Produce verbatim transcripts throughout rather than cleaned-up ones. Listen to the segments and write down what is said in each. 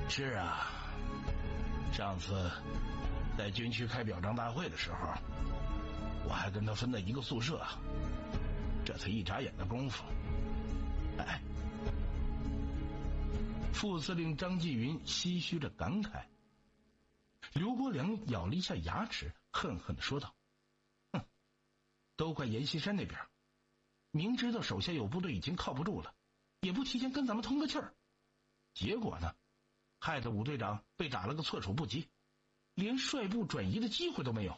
是啊，上次在军区开表彰大会的时候，我还跟他分在一个宿舍，这才一眨眼的功夫。哎，副司令张继云唏嘘着感慨。刘国梁咬了一下牙齿，恨恨地说道：哼，都怪阎锡山那边，明知道手下有部队已经靠不住了，也不提前跟咱们通个气儿，结果呢，害得武队长被打了个措手不及，连率部转移的机会都没有。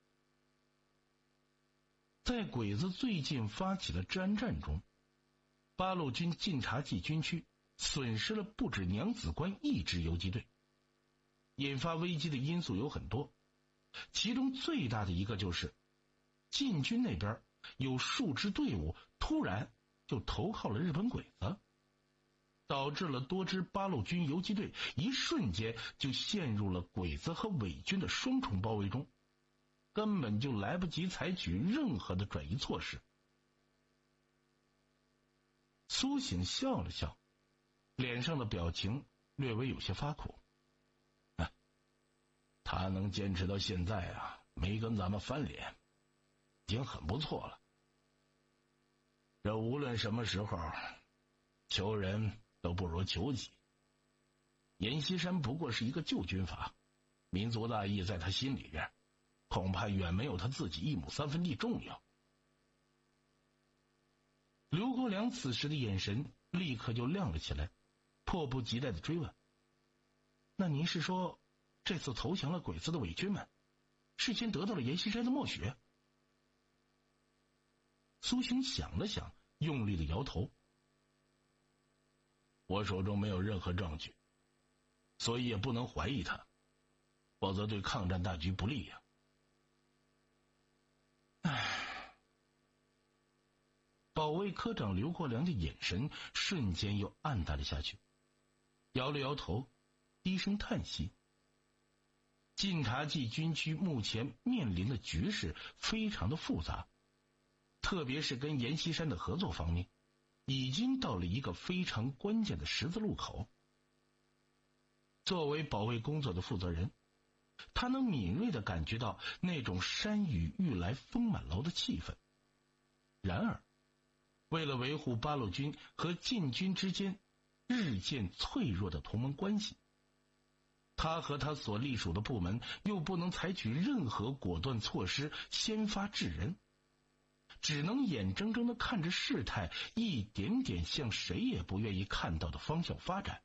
在鬼子最近发起的治安战中，八路军晋察冀军区损失了不止娘子关一支游击队。引发危机的因素有很多，其中最大的一个就是晋军那边有数支队伍突然就投靠了日本鬼子，导致了多支八路军游击队一瞬间就陷入了鬼子和伪军的双重包围中，根本就来不及采取任何的转移措施。苏醒笑了笑，脸上的表情略微有些发苦。他能坚持到现在啊，没跟咱们翻脸，已经很不错了。这无论什么时候，求人都不如求己。阎锡山不过是一个旧军阀，民族大义在他心里边，恐怕远没有他自己一亩三分地重要。刘国梁此时的眼神立刻就亮了起来，迫不及待地追问：那您是说这次投降了鬼子的伪军们，事先得到了阎锡山的默许？苏醒想了想，用力的摇头：我手中没有任何证据，所以也不能怀疑他，否则对抗战大局不利呀。唉，保卫科长刘国梁的眼神瞬间又暗淡了下去，摇了摇头，低声叹息。晋察冀军区目前面临的局势非常的复杂，特别是跟阎锡山的合作方面，已经到了一个非常关键的十字路口。作为保卫工作的负责人，他能敏锐地感觉到那种山雨欲来风满楼的气氛。然而，为了维护八路军和晋军之间日渐脆弱的同盟关系，他和他所隶属的部门又不能采取任何果断措施先发制人，只能眼睁睁地看着事态一点点向谁也不愿意看到的方向发展。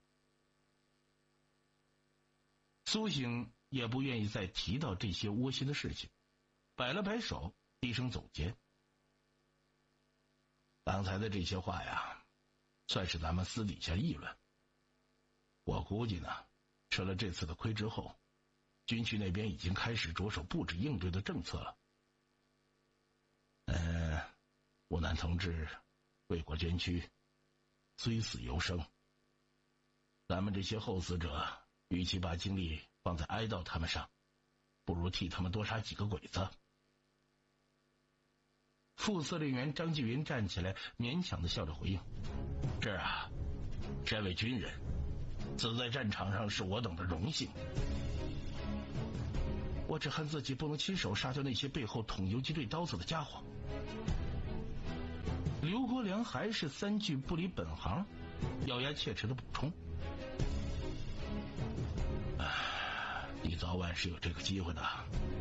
苏醒也不愿意再提到这些窝心的事情，摆了摆手，低声总结：刚才的这些话呀，算是咱们私底下议论。我估计呢，吃了这次的亏之后，军区那边已经开始着手布置应对的政策了。嗯，吴楠同志为国捐躯，虽死犹生。咱们这些后死者，与其把精力放在哀悼他们上，不如替他们多杀几个鬼子。副司令员张继云站起来，勉强地笑着回应：是啊，身为军人，死在战场上是我等的荣幸。我只恨自己不能亲手杀掉那些背后捅游击队刀子的家伙。刘国梁还是三句不离本行，咬牙切齿的补充：你早晚是有这个机会的。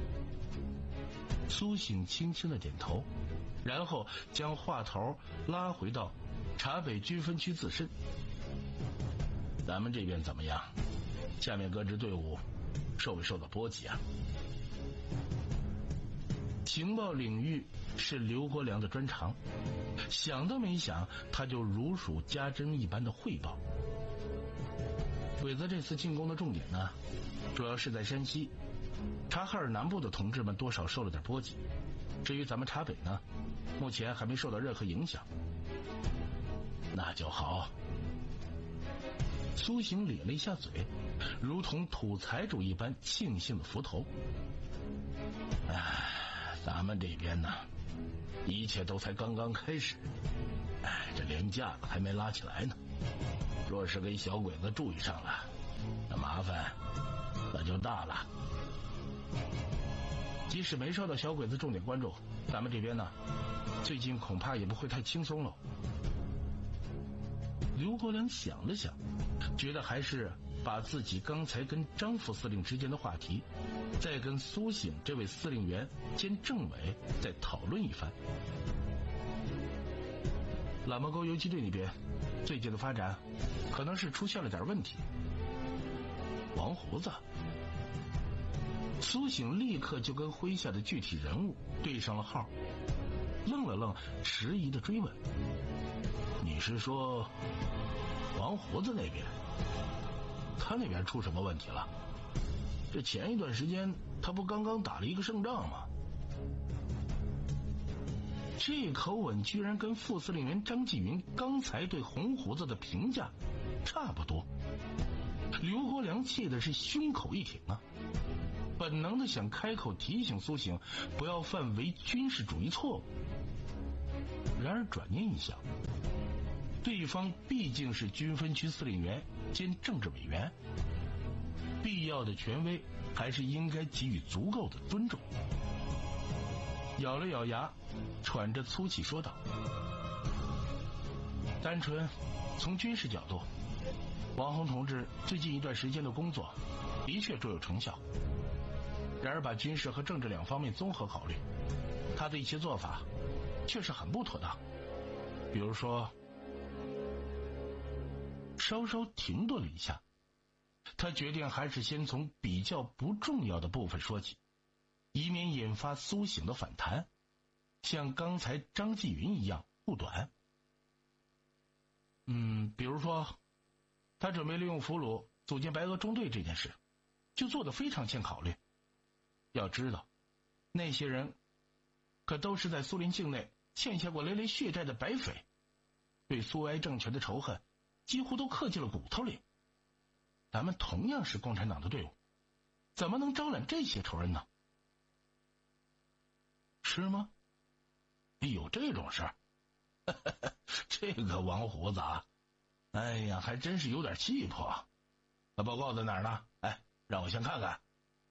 苏醒轻轻的点头，然后将话头拉回到察北军分区自身。咱们这边怎么样？下面各支队伍受没受到波及啊？情报领域是刘国梁的专长，想都没想，他就如数家珍一般的汇报。鬼子这次进攻的重点呢，主要是在山西，察哈尔南部的同志们多少受了点波及。至于咱们察北呢，目前还没受到任何影响。那就好。苏醒咧了一下嘴，如同土财主一般庆幸的扶头。唉，咱们这边呢，一切都才刚刚开始，哎，这连架子还没拉起来呢。若是给小鬼子注意上了，那么麻烦那就大了。即使没受到小鬼子重点关注，咱们这边呢，最近恐怕也不会太轻松了。刘国梁想了想，觉得还是把自己刚才跟张副司令之间的话题，再跟苏醒这位司令员兼政委再讨论一番。喇嘛沟游击队那边最近的发展可能是出现了点问题。王胡子，苏醒立刻就跟麾下的具体人物对上了号，愣了愣，迟疑的追问：你是说王胡子那边？他那边出什么问题了？这前一段时间他不刚刚打了一个胜仗吗？这口吻居然跟副司令员张继云刚才对红胡子的评价差不多。刘国梁气的是胸口一挺啊，本能的想开口提醒苏醒不要犯为军事主义错误。然而转念一想，对方毕竟是军分区司令员兼政治委员，必要的权威还是应该给予足够的尊重。咬了咬牙，喘着粗气说道：单纯从军事角度，王洪同志最近一段时间的工作的确卓有成效，然而把军事和政治两方面综合考虑，他的一些做法确实很不妥当。比如说，稍稍停顿了一下，他决定还是先从比较不重要的部分说起，以免引发苏醒的反弹，像刚才张继云一样护短。嗯，比如说他准备利用俘虏组建白俄中队这件事，就做得非常欠考虑。要知道，那些人可都是在苏联境内欠下过累累血债的白匪，对苏维埃政权的仇恨几乎都刻进了骨头里。咱们同样是共产党的队伍，怎么能招揽这些仇人呢？是吗？有这种事儿？这个王胡子啊，哎呀，还真是有点气魄。那报告在哪儿呢？哎，让我先看看。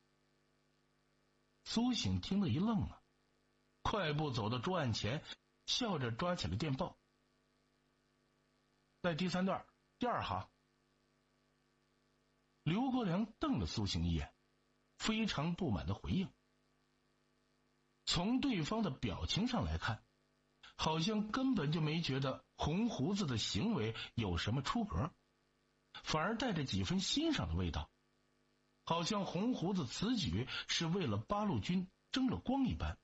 苏醒听了一愣啊，快步走到桌案前，笑着抓起了电报。在第三段第二行。刘国梁瞪了苏醒一眼，非常不满的回应。从对方的表情上来看，好像根本就没觉得红胡子的行为有什么出格，反而带着几分欣赏的味道，好像红胡子此举是为了八路军争了光一般。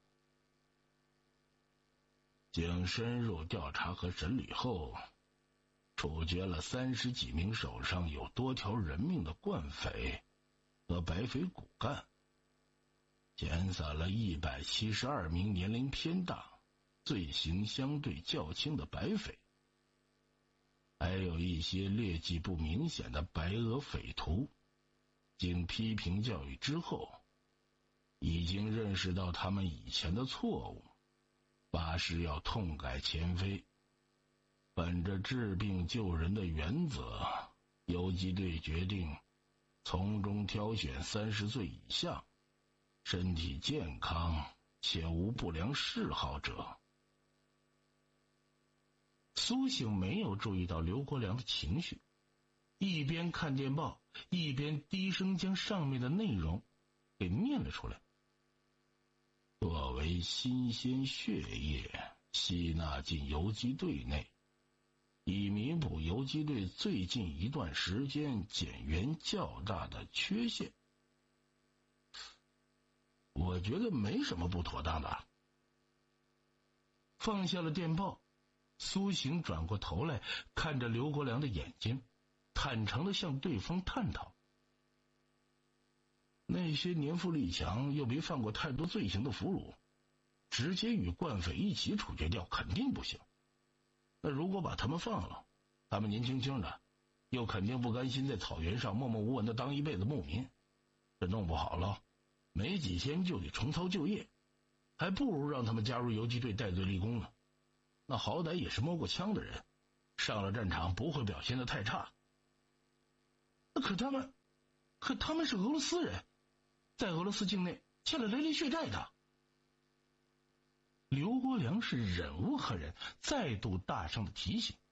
经深入调查和审理后，处决了三十几名手上有多条人命的惯匪和白匪骨干，遣散了一百七十二名年龄偏大、罪行相对较轻的白匪，还有一些劣迹不明显的白俄匪徒，经批评教育之后，已经认识到他们以前的错误，发誓要痛改前非。本着治病救人的原则，游击队决定从中挑选三十岁以下、身体健康且无不良嗜好者。苏醒没有注意到刘国梁的情绪，一边看电报，一边低声将上面的内容给念了出来。作为新鲜血液吸纳进游击队内，以弥补游击队最近一段时间减员较大的缺陷。我觉得没什么不妥当的。放下了电报，苏醒转过头来看着刘国梁的眼睛，坦诚地向对方探讨。那些年富力强又没犯过太多罪行的俘虏，直接与惯匪一起处决掉肯定不行。那如果把他们放了，他们年轻轻的，又肯定不甘心在草原上默默无闻的当一辈子牧民，这弄不好了，没几天就得重操旧业，还不如让他们加入游击队戴罪立功呢。那好歹也是摸过枪的人，上了战场不会表现得太差。可他们可他们是俄罗斯人，在俄罗斯境内欠了雷雷血债的。刘国梁是忍无可忍，再度大声的提醒：